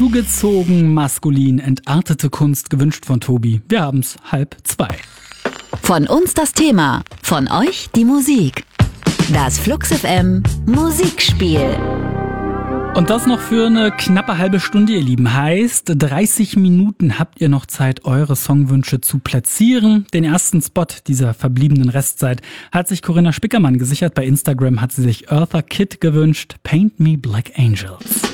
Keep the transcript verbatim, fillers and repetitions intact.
Zugezogen, maskulin, entartete Kunst, gewünscht von Tobi. Wir haben's halb zwei. Von uns das Thema, von euch die Musik. Das Flux F M Musikspiel. Und das noch für eine knappe halbe Stunde, ihr Lieben. Heißt, dreißig Minuten habt ihr noch Zeit, eure Songwünsche zu platzieren. Den ersten Spot dieser verbliebenen Restzeit hat sich Corinna Spickermann gesichert. Bei Instagram hat sie sich Eartha Kitt gewünscht. Paint Me Black Angels.